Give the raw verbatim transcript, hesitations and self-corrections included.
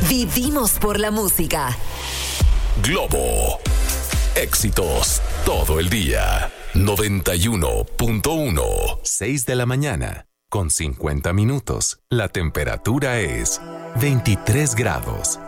Vivimos por la música. Globo. Éxitos todo el día. noventa y uno punto uno. seis de la mañana, con cincuenta minutos. La temperatura es veintitrés grados.